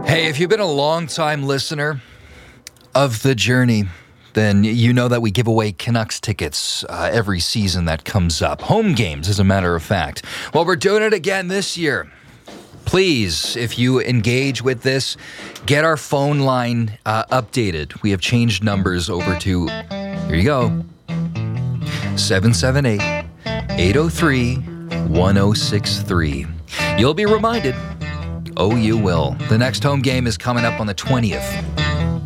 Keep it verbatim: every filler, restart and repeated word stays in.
Hey, if you've been a long-time listener of The Journey, then you know that we give away Canucks tickets uh, every season that comes up. Home games, as a matter of fact. Well, we're doing it again this year. Please, if you engage with this, get our phone line uh, updated. We have changed numbers over to, here you go, seven seven eight, eight oh three, one oh six three. You'll be reminded. Oh, you will. The next home game is coming up on the twentieth